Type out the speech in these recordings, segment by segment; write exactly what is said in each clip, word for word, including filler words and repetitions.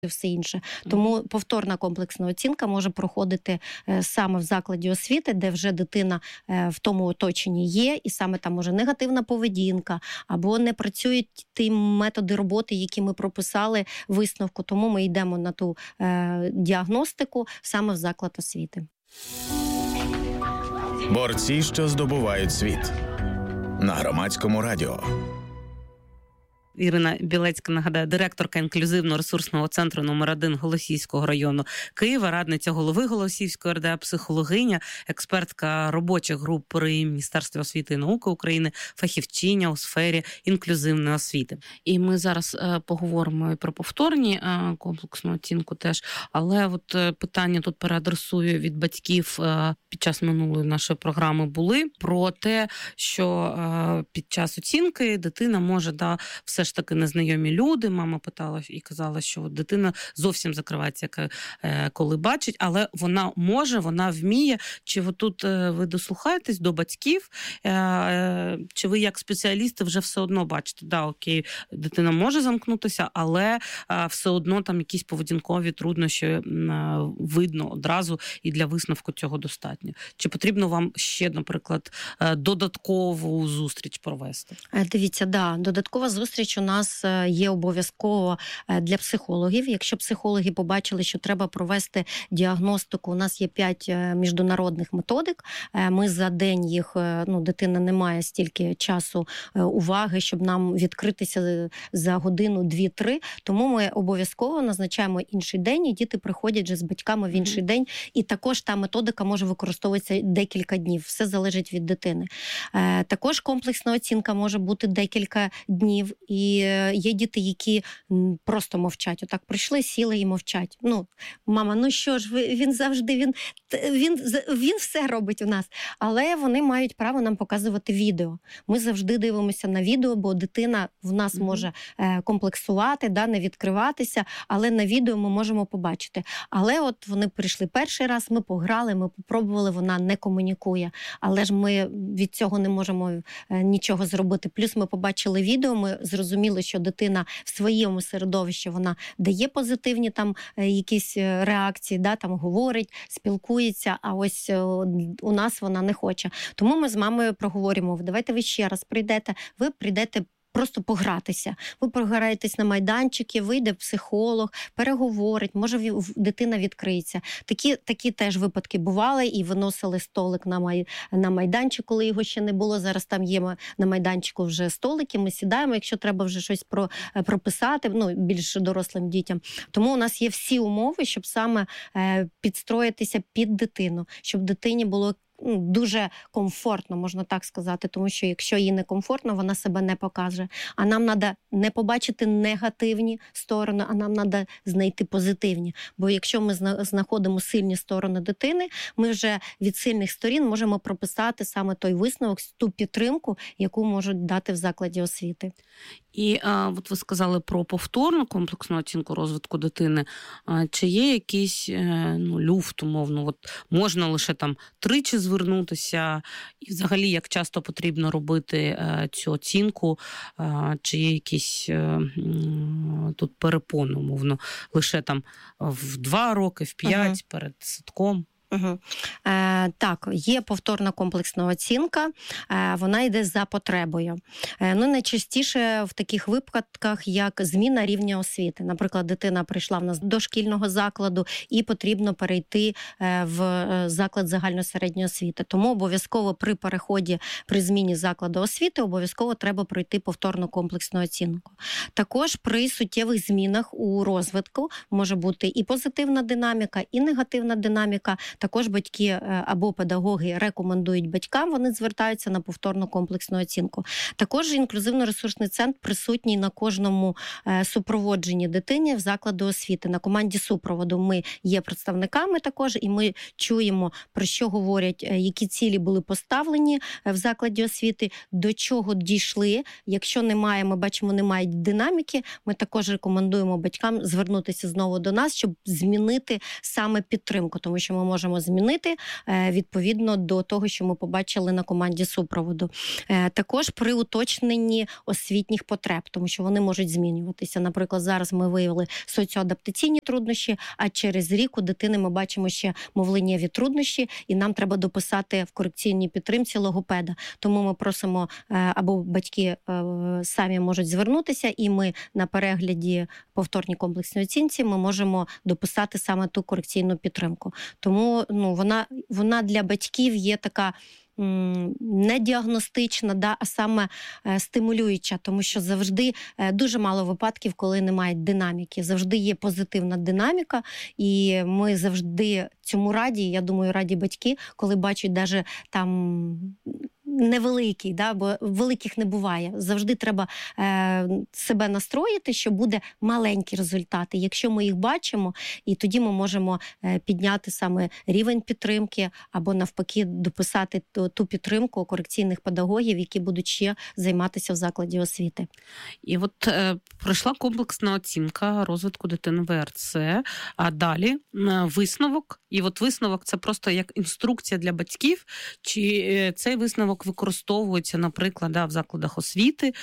все інше. Тому повторна комплексна оцінка може проходити е, саме в закладі освіти, де вже дитина е, в тому оточенні є, і саме там може негативна поведінка, або не працюють ті методи роботи, які ми прописали в висновку. Тому ми йдемо на ту е, діагностику саме в заклад освіти. Борці, що здобувають світ. На Громадському радіо. Ірина Білецька, нагадаю, директорка інклюзивно-ресурсного центру номер один Голосіївського району Києва, радниця голови Голосіївської РДА, психологиня, експертка робочих груп при Міністерстві освіти і науки України, фахівчиня у сфері інклюзивної освіти. І ми зараз е, поговоримо і про повторні е, комплексну оцінку теж, але от е, питання тут переадресую від батьків е, під час минулої нашої програми були про те, що е, під час оцінки дитина може да, все ж таки незнайомі люди. Мама питала і казала, що дитина зовсім закривається, коли бачить, але вона може, вона вміє. Чи ви тут ви дослухаєтесь до батьків, чи ви як спеціалісти вже все одно бачите, да, окей, дитина може замкнутися, але все одно там якісь поведінкові труднощі видно одразу, і для висновку цього достатньо. Чи потрібно вам ще, наприклад, додаткову зустріч провести? Дивіться, да, додаткова зустріч у нас є обов'язково для психологів. Якщо психологи побачили, що треба провести діагностику, у нас є п'ять міжнародних методик. Ми за день їх, ну, дитина не має стільки часу уваги, щоб нам відкритися за годину, дві-три. Тому ми обов'язково назначаємо інший день, і діти приходять вже з батьками в інший mm-hmm. день. І також та методика може використовуватися декілька днів. Все залежить від дитини. Також комплексна оцінка може бути декілька днів. І є діти, які просто мовчать. Отак прийшли, сіли і мовчать. Ну, мама, ну що ж, він завжди, він, він, він все робить у нас. Але вони мають право нам показувати відео. Ми завжди дивимося на відео, бо дитина в нас mm-hmm. може комплексувати, да, не відкриватися, але на відео ми можемо побачити. Але от вони прийшли перший раз, ми пограли, ми попробували, вона не комунікує. Але ж ми від цього не можемо нічого зробити. Плюс ми побачили відео, ми зрозуміли, що дитина в своєму середовищі, вона дає позитивні там якісь реакції, да, там говорить, спілкується, а ось у нас вона не хоче. Тому ми з мамою проговоримо, давайте ви ще раз прийдете, ви прийдете просто погратися. Ви програєтесь на майданчики, вийде психолог, переговорить, може дитина відкриється. Такі, такі теж випадки бували, і виносили столик на, май, на майданчик, коли його ще не було. Зараз там є на майданчику вже столики, ми сідаємо, якщо треба вже щось про, прописати, ну, більш дорослим дітям. Тому у нас є всі умови, щоб саме е, підстроїтися під дитину, щоб дитині було дуже комфортно, можна так сказати, тому що якщо їй не комфортно, вона себе не покаже. А нам треба не побачити негативні сторони, а нам треба знайти позитивні. Бо якщо ми знаходимо сильні сторони дитини, ми вже від сильних сторін можемо прописати саме той висновок, ту підтримку, яку можуть дати в закладі освіти. І а, от ви сказали про повторну комплексну оцінку розвитку дитини. А, чи є якийсь ну, люфт, умовно, от можна лише там тричі звернутися, і взагалі як часто потрібно робити а, цю оцінку, а, чи є якісь а, тут перепони, умовно, лише там в два роки, в п'ять, ага. перед садком? Угу. Е, так, є повторна комплексна оцінка, е, вона йде за потребою. Е, ну, найчастіше в таких випадках, як зміна рівня освіти. Наприклад, дитина прийшла в нас до шкільного закладу і потрібно перейти е, в заклад загальносередньої освіти. Тому обов'язково при переході, при зміні закладу освіти, обов'язково треба пройти повторну комплексну оцінку. Також при суттєвих змінах у розвитку може бути і позитивна динаміка, і негативна динаміка. Також батьки або педагоги рекомендують батькам, вони звертаються на повторну комплексну оцінку. Також інклюзивно-ресурсний центр присутній на кожному супроводженні дитини в закладі освіти. На команді супроводу ми є представниками також, і ми чуємо, про що говорять, які цілі були поставлені в закладі освіти, до чого дійшли. Якщо немає, ми бачимо, немає динаміки, ми також рекомендуємо батькам звернутися знову до нас, щоб змінити саме підтримку, тому що ми можемо можемо змінити відповідно до того, що ми побачили на команді супроводу. Також при уточненні освітніх потреб, тому що вони можуть змінюватися. Наприклад, зараз ми виявили соціоадаптаційні труднощі, а через рік у дитини ми бачимо ще мовленнєві труднощі, і нам треба дописати в корекційній підтримці логопеда. Тому ми просимо, або батьки самі можуть звернутися, і ми на перегляді повторній комплексній оцінці ми можемо дописати саме ту корекційну підтримку. Тому ну, вона, вона для батьків є така не діагностична, да, а саме стимулююча, тому що завжди дуже мало випадків, коли немає динаміки. Завжди є позитивна динаміка, і ми завжди цьому раді, я думаю, раді батьки, коли бачать навіть там невеликий, да, бо великих не буває. Завжди треба е, себе настроїти, що буде маленькі результати. Якщо ми їх бачимо, і тоді ми можемо е, підняти саме рівень підтримки, або навпаки дописати ту, ту підтримку корекційних педагогів, які будуть ще займатися в закладі освіти. І от е, пройшла комплексна оцінка розвитку дитини В Р Це, а далі е, висновок. І от висновок – це просто як інструкція для батьків, чи е, цей висновок використовується, наприклад, да, в закладах освіти,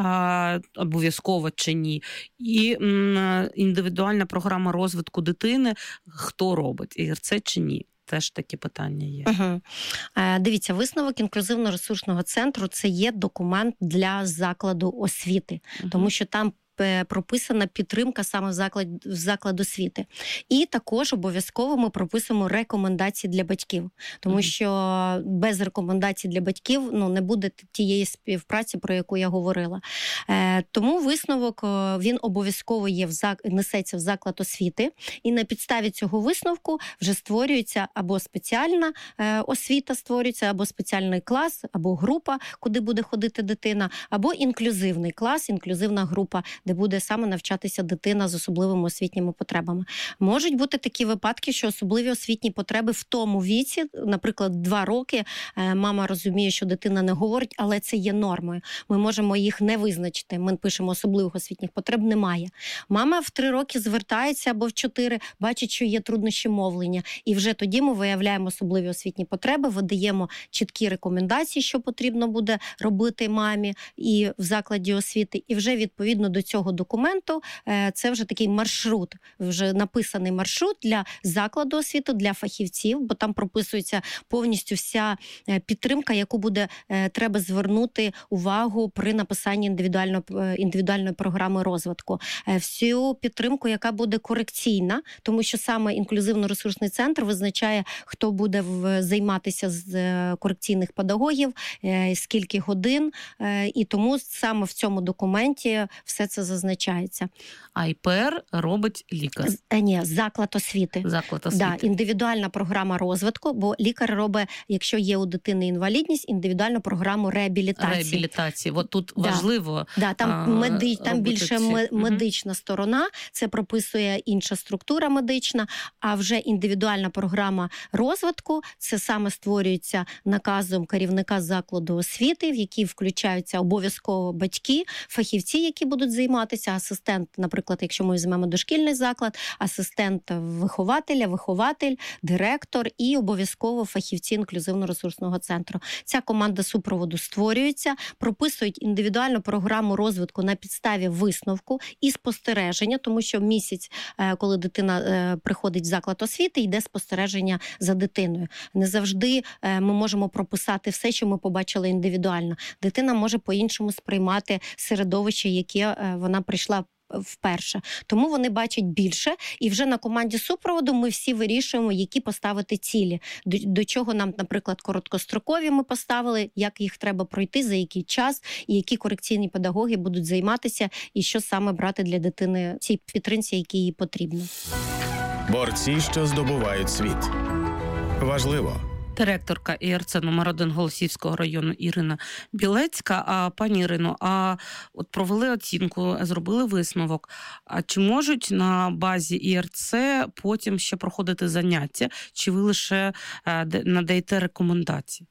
а, обов'язково чи ні. І м, індивідуальна програма розвитку дитини, хто робить, І Р Це чи ні. Теж такі питання є. Угу. Е, дивіться, висновок інклюзивно-ресурсного центру – це є документ для закладу освіти, угу. тому що там прописана підтримка саме в заклад, в заклад освіти. І також обов'язково ми прописуємо рекомендації для батьків, тому mm-hmm. що без рекомендацій для батьків ну, не буде тієї співпраці, про яку я говорила. Е, тому висновок, він обов'язково є в зак... несеться в заклад освіти, і на підставі цього висновку вже створюється або спеціальна е, освіта створюється, або спеціальний клас, або група, куди буде ходити дитина, або інклюзивний клас, інклюзивна група, де буде саме навчатися дитина з особливими освітніми потребами. Можуть бути такі випадки, що особливі освітні потреби в тому віці, наприклад, два роки, мама розуміє, що дитина не говорить, але це є нормою. Ми можемо їх не визначити. Ми пишемо, особливих освітніх потреб немає. Мама в три роки звертається або в чотири, бачить, що є труднощі мовлення. І вже тоді ми виявляємо особливі освітні потреби, видаємо чіткі рекомендації, що потрібно буде робити мамі і в закладі освіти. І вже відповідно до цього документу це вже такий маршрут, вже написаний маршрут для закладу освіти, для фахівців, бо там прописується повністю вся підтримка, яку буде треба звернути увагу при написанні індивідуальної, індивідуальної програми розвитку. Всю підтримку, яка буде корекційна, тому що саме інклюзивно-ресурсний центр визначає, хто буде займатися з корекційних педагогів, скільки годин, і тому саме в цьому документі все це зазначається. А І П Р робить лікар? З, ні, заклад освіти. Заклад освіти. Да, індивідуальна програма розвитку, бо лікар робить, якщо є у дитини інвалідність, індивідуальну програму реабілітації. Реабілітації. От тут да. важливо. Да, там меди... там більше ці... медична угу. сторона, це прописує інша структура медична, а вже індивідуальна програма розвитку, це саме створюється наказом керівника закладу освіти, в який включаються обов'язково батьки, фахівці, які будуть займатися, асистент, наприклад, якщо ми візьмемо дошкільний заклад, асистент вихователя, вихователь, директор і обов'язково фахівці інклюзивно-ресурсного центру. Ця команда супроводу створюється, прописують індивідуальну програму розвитку на підставі висновку і спостереження, тому що місяць, коли дитина приходить в заклад освіти, йде спостереження за дитиною. Не завжди ми можемо прописати все, що ми побачили індивідуально. Дитина може по-іншому сприймати середовище, яке вона прийшла вперше. Тому вони бачать більше, і вже на команді супроводу ми всі вирішуємо, які поставити цілі. До, до чого нам, наприклад, короткострокові ми поставили, як їх треба пройти, за який час, і які корекційні педагоги будуть займатися, і що саме брати для дитини цій підтримці, які їй потрібно. Борці, що здобувають світ. Важливо. Директорка І Р Це номер один Голосіївського району Ірина Білецька. А пані Ірино, а от провели оцінку, зробили висновок. А чи можуть на базі І Р Це потім ще проходити заняття? Чи ви лише надаєте рекомендації?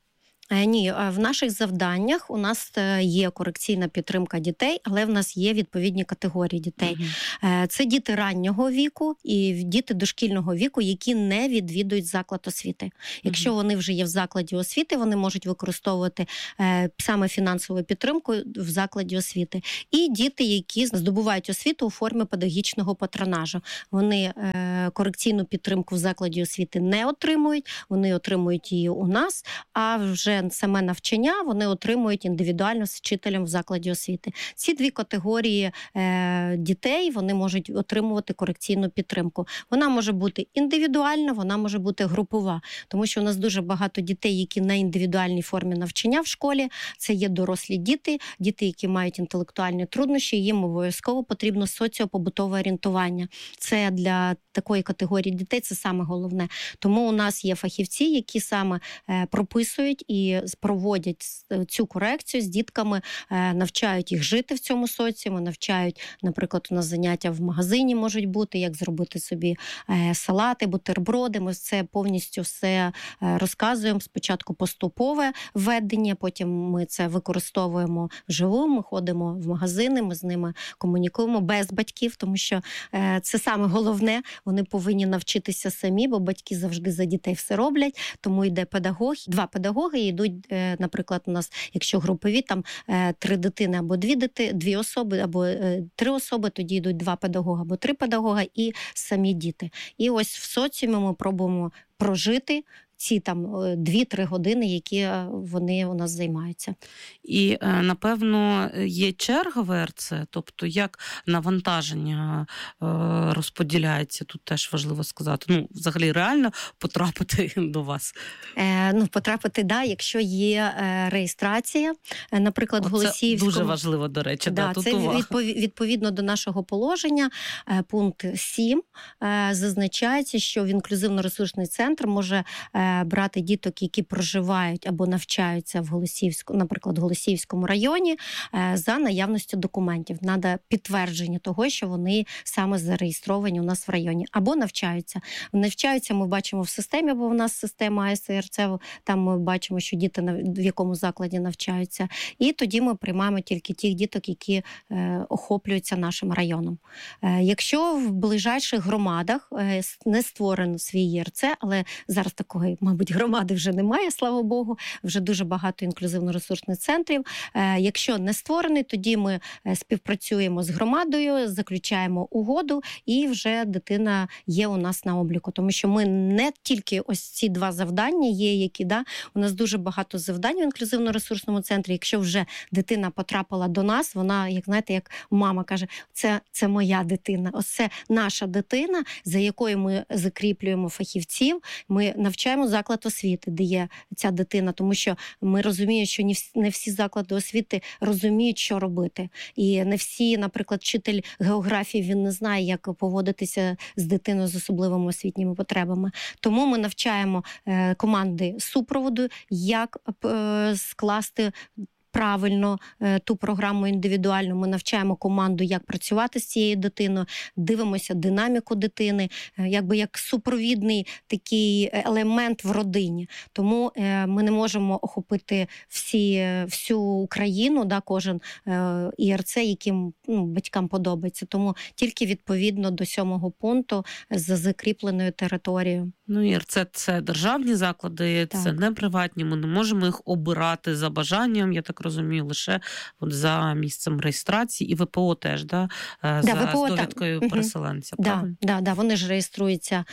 Ні, в наших завданнях у нас є корекційна підтримка дітей, але в нас є відповідні категорії дітей. Uh-huh. Це діти раннього віку і діти дошкільного віку, які не відвідують заклад освіти. Якщо uh-huh. вони вже є в закладі освіти, вони можуть використовувати саме фінансову підтримку в закладі освіти. І діти, які здобувають освіту у формі педагогічного патронажу. Вони корекційну підтримку в закладі освіти не отримують, вони отримують її у нас, а вже саме навчання вони отримують індивідуально з вчителем в закладі освіти. Ці дві категорії е, дітей, вони можуть отримувати корекційну підтримку. Вона може бути індивідуальна, вона може бути групова. Тому що у нас дуже багато дітей, які на індивідуальній формі навчання в школі. Це є дорослі діти, діти, які мають інтелектуальні труднощі, їм обов'язково потрібно соціопобутове орієнтування. Це для такої категорії дітей це саме головне. Тому у нас є фахівці, які саме е, прописують і проводять цю корекцію з дітками, навчають їх жити в цьому соціумі, навчають, наприклад, у нас заняття в магазині можуть бути, як зробити собі салати, бутерброди. Ми це повністю все розказуємо. Спочатку поступове введення, потім ми це використовуємо вживу, ми ходимо в магазини, ми з ними комунікуємо без батьків, тому що це саме головне, вони повинні навчитися самі, бо батьки завжди за дітей все роблять, тому йде педагог, два педагоги йдуть, наприклад, у нас, якщо групові, там три дитини або дві дити, дві особи, або три особи, тоді йдуть два педагога або три педагога і самі діти. І ось в соціумі ми пробуємо прожити ці там дві-три години, які вони у нас займаються. І, напевно, є черга в ЕРЦ, тобто як навантаження розподіляється, тут теж важливо сказати. Ну, взагалі, реально потрапити до вас? Е, ну, потрапити, да, якщо є реєстрація, наприклад, в Голосіївському... Це дуже важливо, до речі, да, да, тут це увага. Відповідно до нашого положення, пункт сім, зазначається, що в інклюзивно-ресурсний центр може брати діток, які проживають або навчаються в Голосіївському, наприклад, в Голосіївському районі, за наявністю документів. Надо підтвердження того, що вони саме зареєстровані у нас в районі. Або навчаються. Навчаються ми бачимо в системі, бо в нас система А С Р Це, там ми бачимо, що діти в якому закладі навчаються. І тоді ми приймаємо тільки тих діток, які е, охоплюються нашим районом. Е, якщо в ближайших громадах е, не створено свій Є Р Це, але зараз такої, мабуть, громади вже немає, слава Богу, вже дуже багато інклюзивно-ресурсних центрів. Е, якщо не створений, тоді ми співпрацюємо з громадою, заключаємо угоду, і вже дитина є у нас на обліку. Тому що ми не тільки ось ці два завдання є, які, да, у нас дуже багато завдань в інклюзивно-ресурсному центрі. Якщо вже дитина потрапила до нас, вона, як знаєте, як мама каже, це, це моя дитина, ось це наша дитина, за якою ми закріплюємо фахівців, ми навчаємо заклад освіти, де є ця дитина, тому що ми розуміємо, що не всі заклади освіти розуміють, що робити. І не всі, наприклад, вчитель географії, він не знає, як поводитися з дитиною з особливими освітніми потребами. Тому ми навчаємо команди супроводу, як скласти правильно ту програму індивідуальну. Ми навчаємо команду, як працювати з цією дитиною, дивимося динаміку дитини, якби як супровідний такий елемент в родині. Тому ми не можемо охопити всі, всю Україну, да, кожен І Р Це, яким, ну, батькам подобається. Тому тільки відповідно до сьомого пункту за закріпленою територією. Ну, І Р Це – це державні заклади, так. Це не приватні. Ми не можемо їх обирати за бажанням, я так розумію, лише от за місцем реєстрації. І В П О теж, да? За, да, В П О, з довідкою так. переселенця, да, правильно? Да, да, вони ж реєструються,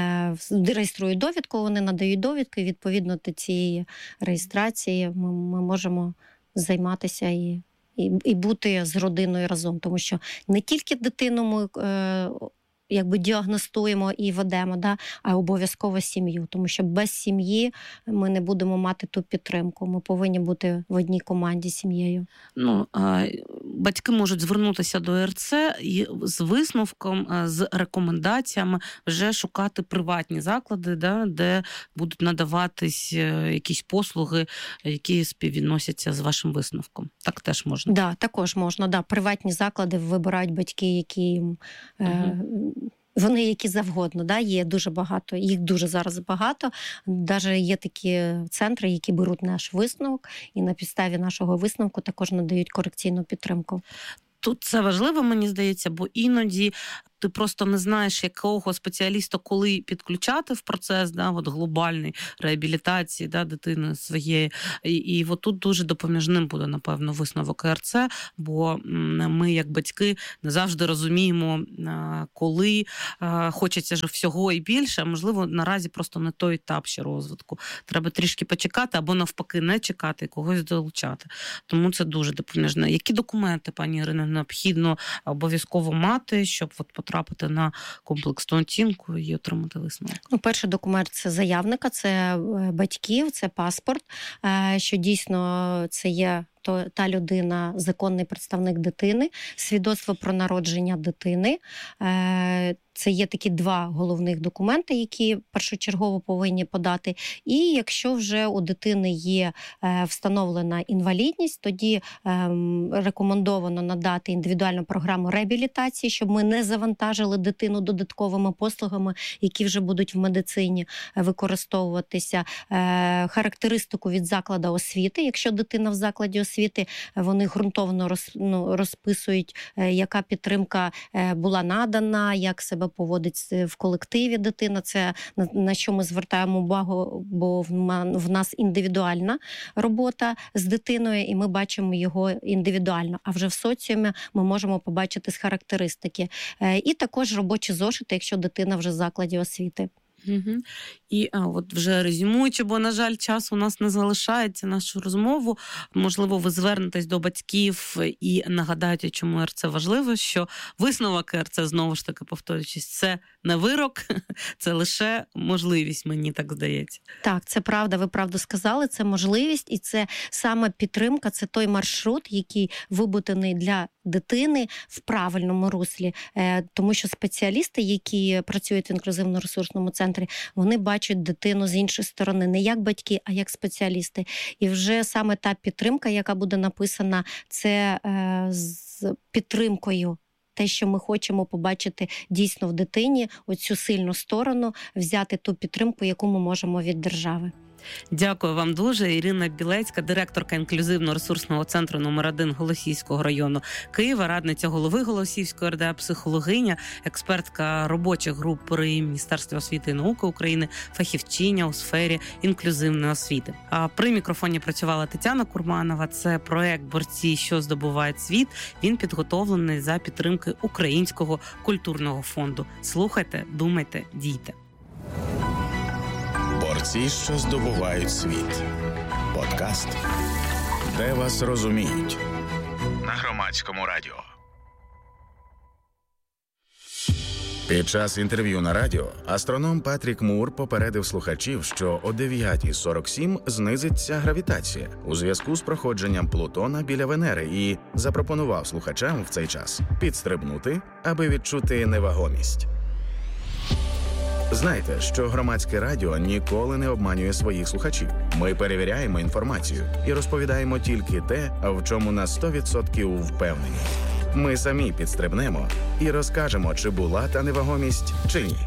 реєструють довідку, вони надають довідку, і відповідно до цієї реєстрації ми, ми можемо займатися і, і, і бути з родиною разом. Тому що не тільки дитину ми е, якби діагностуємо і ведемо, да, а обов'язково сім'ю. Тому що без сім'ї ми не будемо мати ту підтримку. Ми повинні бути в одній команді з сім'єю. Ну, батьки можуть звернутися до І Р Це і з висновком, з рекомендаціями вже шукати приватні заклади, да, де будуть надаватись якісь послуги, які співвідносяться з вашим висновком. Так теж можна? Да, також можна. Да. Приватні заклади вибирають батьки, які їм... Угу. Вони які завгодно, да, є дуже багато, їх дуже зараз багато. Навіть є такі центри, які беруть наш висновок і на підставі нашого висновку також надають корекційну підтримку. Тут це важливо, мені здається, бо іноді ти просто не знаєш, якого спеціаліста коли підключати в процес, да, от глобальний реабілітації, да, дитини своєї. І, і от тут дуже допоміжним буде, напевно, висновок ЕРЦ, бо ми, як батьки, не завжди розуміємо, коли хочеться ж всього і більше, а можливо, наразі просто не той етап ще розвитку. Треба трішки почекати або навпаки не чекати і когось долучати. Тому це дуже допоміжне. Які документи, пані Ірино, необхідно обов'язково мати, щоб от потрапити на комплексну оцінку і отримати висновок? Ну, перший документ – це заявника, це батьків, це паспорт, що дійсно це є то та людина, законний представник дитини, свідоцтво про народження дитини. Це є такі два головних документи, які першочергово повинні подати. І якщо вже у дитини є встановлена інвалідність, тоді рекомендовано надати індивідуальну програму реабілітації, щоб ми не завантажили дитину додатковими послугами, які вже будуть в медицині використовуватися. Характеристику від закладу освіти, якщо дитина в закладі освіти, вони ґрунтовно роз, ну, розписують, яка підтримка була надана, як себе поводить в колективі дитина. Це на, на що ми звертаємо увагу, бо в, в нас індивідуальна робота з дитиною, і ми бачимо його індивідуально. А вже в соціумі ми можемо побачити з характеристики. І також робочі зошити, якщо дитина вже в закладі освіти. Угу. І а, от вже резюмуючи, бо, на жаль, час у нас не залишається нашу розмову. Можливо, ви звернетесь до батьків і нагадаєте, чому ЕРЦ важливо, що висновок ЕРЦ, знову ж таки, повторюючись, це не вирок, це лише можливість, мені так здається. Так, це правда, ви правду сказали, це можливість, і це саме підтримка, це той маршрут, який вибудований для дитини в правильному руслі. Тому що спеціалісти, які працюють в інклюзивно-ресурсному центрі, вони бачать дитину з іншої сторони, не як батьки, а як спеціалісти. І вже саме та підтримка, яка буде написана, це з підтримкою. Те, що ми хочемо побачити дійсно в дитині, оцю сильну сторону, взяти ту підтримку, яку ми можемо від держави. Дякую вам дуже. Ірина Білецька, директорка інклюзивно-ресурсного центру номер один Голосіївського району Києва, радниця голови Голосіївської РДА, психологиня, експертка робочих груп при Міністерстві освіти і науки України, фахівчиня у сфері інклюзивної освіти. А при мікрофоні працювала Тетяна Курманова. Це проект «Борці, що здобувають світ». Він підготовлений за підтримки Українського культурного фонду. Слухайте, думайте, дійте. Борці, що здобувають світ. Подкаст, де вас розуміють. На Громадському радіо. Під час інтерв'ю на радіо астроном Патрік Мур попередив слухачів, що о дев'ята сорок сім знизиться гравітація у зв'язку з проходженням Плутона біля Венери і запропонував слухачам в цей час підстрибнути, аби відчути невагомість. Знайте, що Громадське радіо ніколи не обманює своїх слухачів. Ми перевіряємо інформацію і розповідаємо тільки те, в чому на сто відсотків впевнені. Ми самі підстрибнемо і розкажемо, чи була та невагомість, чи ні.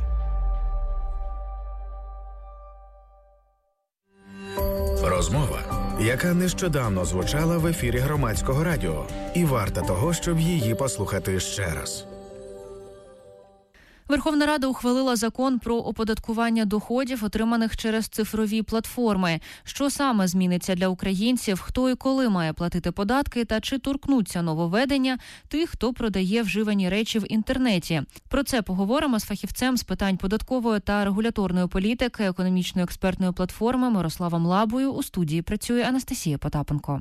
Розмова, яка нещодавно звучала в ефірі Громадського радіо, і варта того, щоб її послухати ще раз. Верховна Рада ухвалила закон про оподаткування доходів, отриманих через цифрові платформи. Що саме зміниться для українців, хто і коли має платити податки та чи торкнуться нововведення тих, хто продає вживані речі в інтернеті. Про це поговоримо з фахівцем з питань податкової та регуляторної політики економічної експертної платформи Мирославом Лабою. У студії працює Анастасія Потапенко.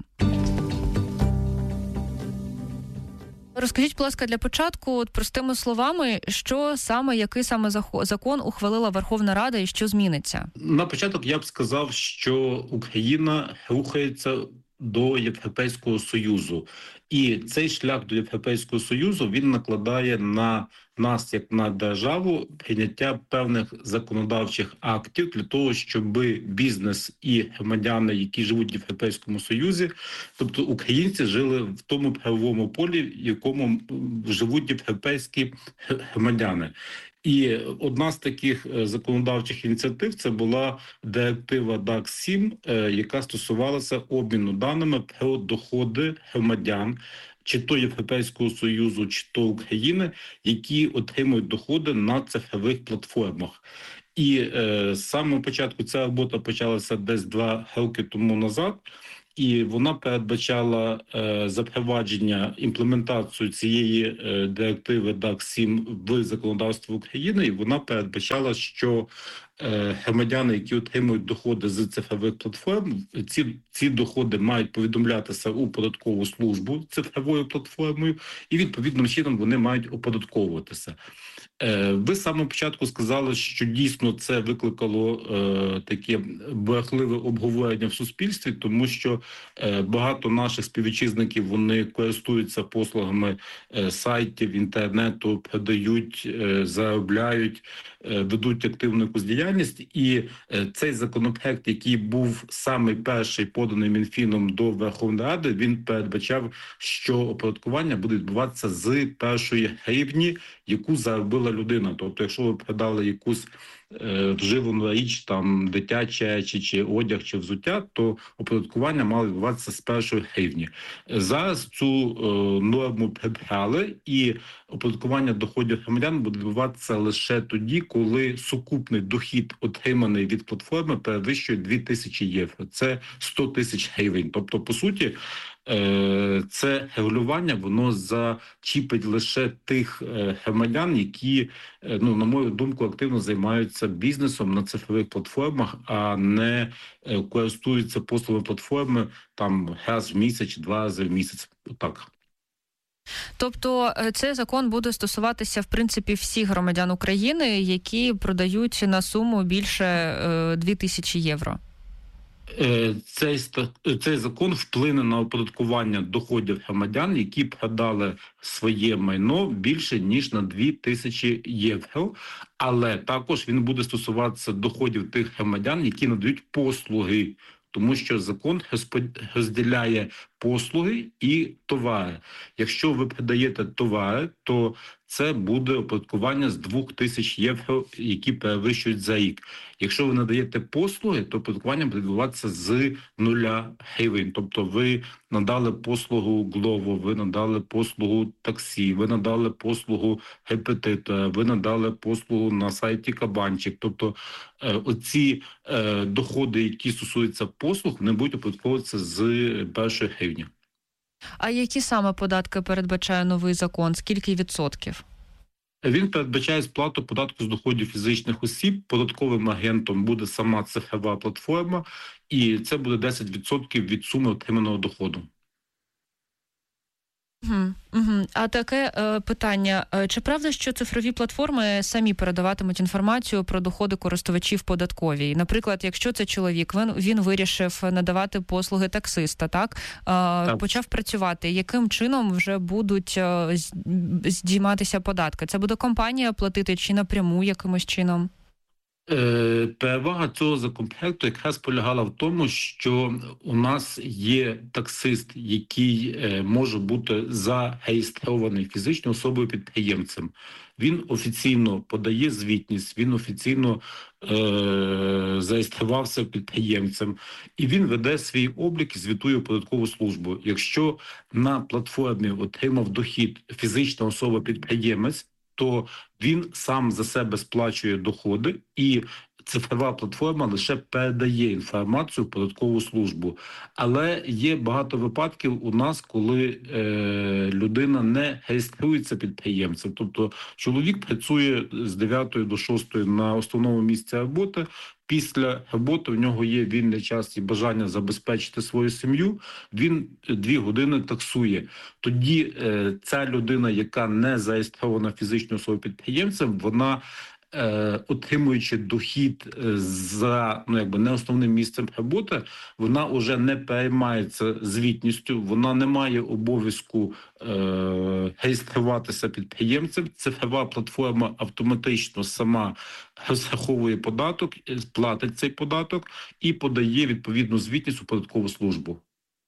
Розкажіть, будь ласка, для початку, от простими словами, що саме, який саме закон ухвалила Верховна Рада і що зміниться? На початок я б сказав, що Україна рухається до Європейського Союзу. І цей шлях до Європейського Союзу, він накладає на нас, як на державу, прийняття певних законодавчих актів для того, щоб бізнес і громадяни, які живуть в Європейському Союзі, тобто українці, жили в тому правовому полі, в якому живуть європейські громадяни. І одна з таких законодавчих ініціатив – це була директива дакс сім, яка стосувалася обміну даними про доходи громадян, чи то Європейського Союзу, чи то України, які отримують доходи на цифрових платформах. І е, з самого початку ця робота почалася десь два роки тому назад, і вона передбачала е, запровадження, імплементацію цієї е, директиви дакс сім в законодавство України, і вона передбачала, що е, громадяни, які отримують доходи з цифрових платформ, ці, ці доходи мають повідомлятися у податкову службу цифровою платформою, і відповідним чином вони мають оподатковуватися. Ви з самого початку сказали, що дійсно це викликало е, таке бурхливе обговорення в суспільстві, тому що е, багато наших співвітчизників, вони користуються послугами е, сайтів, інтернету, продають, е, заробляють, е, ведуть активну якусь діяльність. І е, цей законопроект, який був самий перший поданий Мінфіном до Верховної Ради, він передбачав, що оподаткування буде відбуватися з першої гривні, яку заробила людина. Тобто, якщо ви продали якусь е, вживану річ, там дитячі речі, чи одяг, чи взуття, то оподаткування мало відбуватися з першої гривні. Зараз цю е, норму прибрали, і оподаткування доходів громадян буде відбуватися лише тоді, коли сукупний дохід, отриманий від платформи, перевищує дві тисячі євро. Це сто тисяч гривень. Тобто, по суті, це регулювання, воно зачіпить лише тих громадян, які, ну, на мою думку, активно займаються бізнесом на цифрових платформах, а не користуються послугами платформи там раз в місяць, два рази в місяць. Так. Тобто цей закон буде стосуватися, в принципі, всіх громадян України, які продають на суму більше дві тисячі євро? Цей, цей закон вплине на оподаткування доходів громадян, які продали своє майно більше, ніж на дві тисячі євро. Але також він буде стосуватися доходів тих громадян, які надають послуги. Тому що закон розділяє послуги і товари. Якщо ви продаєте товари, то це буде оподаткування з двох тисяч євро, які перевищують за рік. Якщо ви надаєте послуги, то оподаткування буде відбуватися з нуля гривень. Тобто ви надали послугу Glovo, ви надали послугу таксі, ви надали послугу репетитора, ви надали послугу на сайті Кабанчик. Тобто е, оці е, доходи, які стосуються послуг, не будуть оподатковуватися з першої гривні. А які саме податки передбачає новий закон? Скільки відсотків? Він передбачає сплату податку з доходів фізичних осіб. Податковим агентом буде сама цифрова платформа, і це буде десять відсотків від суми отриманого доходу. Угу, угу. А таке е, питання. Чи правда, що цифрові платформи самі передаватимуть інформацію про доходи користувачів податковій? Наприклад, якщо це чоловік, він, він вирішив надавати послуги таксиста, так? Е, так? Почав працювати. Яким чином вже будуть е, здійматися податки? Це буде компанія платити чи напряму якимось чином? Перевага цього законопроекту якраз полягала в тому, що у нас є таксист, який може бути зареєстрований фізичною особою підприємцем. Він офіційно подає звітність, він офіційно е- зареєструвався підприємцем, і він веде свій облік і звітує в податкову службу. Якщо на платформі отримав дохід фізична особа-підприємець, то він сам за себе сплачує доходи, і цифрова платформа лише передає інформацію в податкову службу. Але є багато випадків у нас, коли е, людина не реєструється підприємцем. Тобто чоловік працює з дев'ятої до шостої на основному місці роботи. Після роботи в нього є вільний час і бажання забезпечити свою сім'ю, він дві години таксує. Тоді е, ця людина, яка не зареєстрована фізичною особою підприємцем, вона, е, отримуючи дохід за, ну, якби не основним місцем роботи, вона вже не переймається звітністю, вона не має обов'язку е, реєструватися підприємцем. Цифрова платформа автоматично сама розраховує податок, платить цей податок і подає відповідну звітність у податкову службу.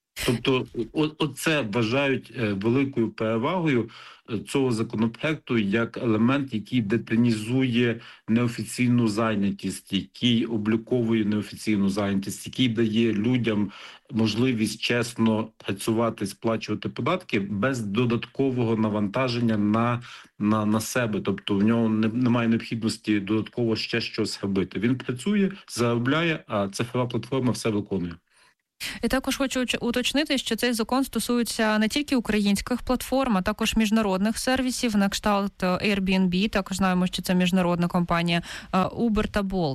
Тобто, о- оце вважають великою перевагою цього законопроекту як елемент, який деталізує неофіційну зайнятість, який обліковує неофіційну зайнятість, який дає людям можливість чесно працювати, сплачувати податки без додаткового навантаження на, на, на себе. Тобто в нього не, немає необхідності додатково ще щось робити. Він працює, заробляє, а цифрова платформа все виконує. І також хочу уточнити, що цей закон стосується не тільки українських платформ, а також міжнародних сервісів, на кшталт Airbnb, також знаємо, що це міжнародна компанія, Uber та Bolt.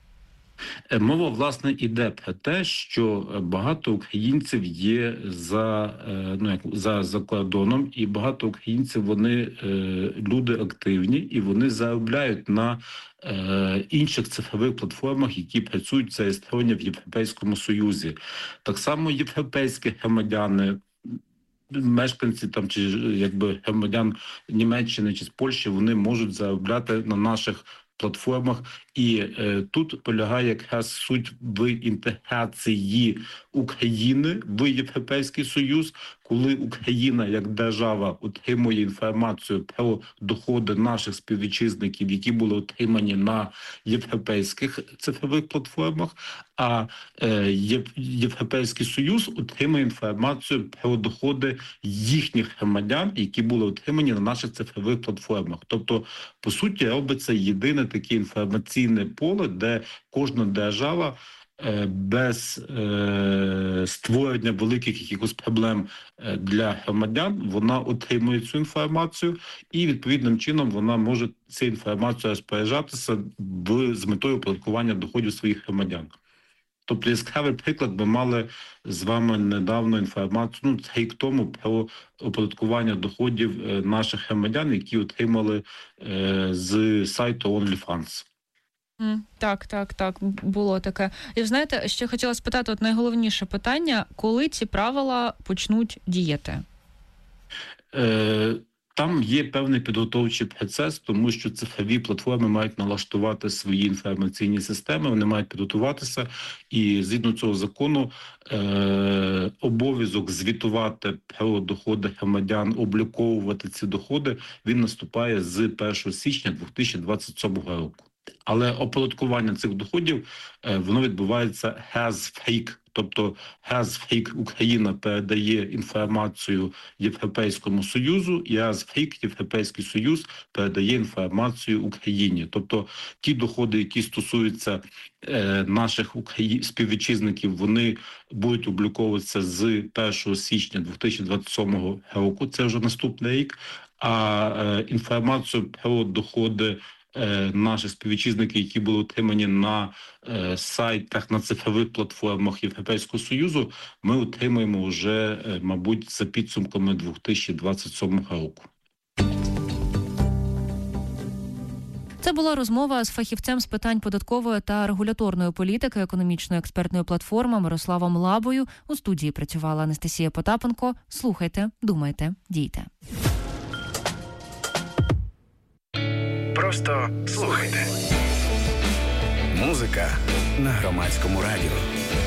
Мова, власне, іде про те, що багато українців є за, ну, як, за, за кордоном, і багато українців, вони люди активні, і вони заробляють на інших цифрових платформах, які працюють зареєстровані в Європейському Союзі. Так само європейські громадяни, мешканці там чи якби громадян Німеччини чи з Польщі, вони можуть заробляти на наших платформах. І е, тут полягає якраз суть в інтеграції України в Європейський Союз, коли Україна як держава отримує інформацію про доходи наших співвітчизників, які були отримані на європейських цифрових платформах, а е, Європейський Союз отримує інформацію про доходи їхніх громадян, які були отримані на наших цифрових платформах. Тобто, по суті, робиться єдине таке інформаційне поле, де кожна держава без е, створення великих якихось проблем для громадян, вона отримує цю інформацію і відповідним чином вона може цю інформацію розпоряджатися в, з метою оподаткування доходів своїх громадян. Тобто яскравий приклад, ми мали з вами недавно інформацію, ну, рік тому, про оподаткування доходів наших громадян, які отримали е, з сайту OnlyFans. Mm, так, так, так, було таке. І знаєте, ще хотіла спитати, от найголовніше питання, коли ці правила почнуть діяти? Е, там є певний підготовчий процес, тому що цифрові платформи мають налаштувати свої інформаційні системи, вони мають підготуватися, і згідно цього закону е, обов'язок звітувати про доходи громадян, обліковувати ці доходи, він наступає з першого січня дві тисячі двадцять сьомого року. Але оподаткування цих доходів, воно відбувається has-free, тобто has-free Україна передає інформацію Європейському Союзу, і has-free Європейський Союз передає інформацію Україні. Тобто ті доходи, які стосуються е, наших Украї... співвітчизників, вони будуть обліковуватися з першого січня дві тисячі двадцять сьомого року, це вже наступний рік, а е, інформацію про доходи наших співвітчизників, які були отримані на е, сайтах, на цифрових платформах Європейського Союзу, ми отримаємо вже, е, мабуть, за підсумками дві тисячі двадцять сьомого року. Це була розмова з фахівцем з питань податкової та регуляторної політики економічної експертної платформи Мирославом Лабою. У студії працювала Анастасія Потапенко. Слухайте, думайте, дійте. Просто слухайте. Музика на Громадському радіо.